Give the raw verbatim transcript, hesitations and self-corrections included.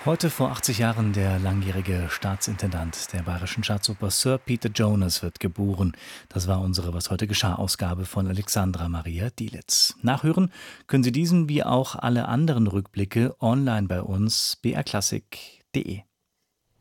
Heute vor achtzig Jahren der langjährige Staatsintendant der Bayerischen Staatsoper Sir Peter Jonas wird geboren. Das war unsere „Was heute geschah“ Ausgabe von Alexandra Maria Dielitz. Nachhören können Sie diesen wie auch alle anderen Rückblicke online bei uns b r klassik punkt de.